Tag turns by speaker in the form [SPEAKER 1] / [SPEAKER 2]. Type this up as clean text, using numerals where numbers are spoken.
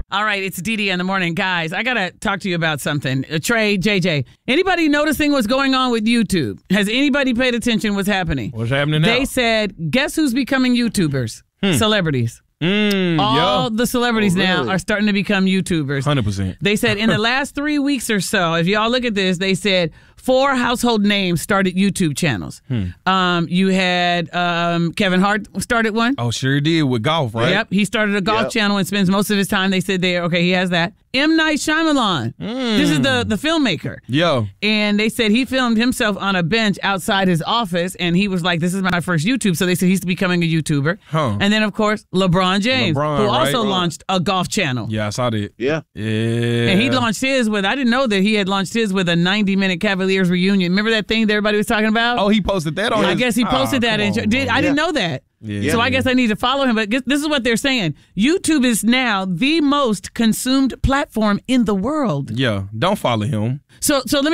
[SPEAKER 1] All right, it's DD in the morning. Guys, I got to talk to you about something. Trey, JJ, anybody noticing what's going on with YouTube? Has anybody paid attention what's happening?
[SPEAKER 2] What's happening now?
[SPEAKER 1] They said, guess who's becoming YouTubers? Celebrities. All the celebrities now are starting to become YouTubers.
[SPEAKER 2] 100%.
[SPEAKER 1] They said in the last 3 weeks or so, if y'all look at this, they said 4 household names started YouTube channels. You had Kevin Hart started one.
[SPEAKER 2] Oh, sure did with golf, right?
[SPEAKER 1] Yep, he started a golf channel and spends most of his time. They said there. Okay, he has that. M. Night Shyamalan. This is the filmmaker.
[SPEAKER 2] Yo.
[SPEAKER 1] And they said he filmed himself on a bench outside his office, and he was like, "This is my first YouTube." So they said he's becoming a YouTuber. And then of course LeBron James, who also launched a golf channel.
[SPEAKER 2] Yeah, I saw that.
[SPEAKER 3] Yeah.
[SPEAKER 1] And he launched his with. I didn't know that he had launched his with a 90-minute Cavaliers reunion. Remember that thing that everybody was talking about?
[SPEAKER 2] Oh, he posted that on.
[SPEAKER 1] I guess he posted that. I didn't know that.
[SPEAKER 2] Yeah.
[SPEAKER 1] So I guess I need to follow him. But this is what they're saying. YouTube is now the most consumed platform in the world.
[SPEAKER 2] Yeah, don't follow him.
[SPEAKER 1] So let me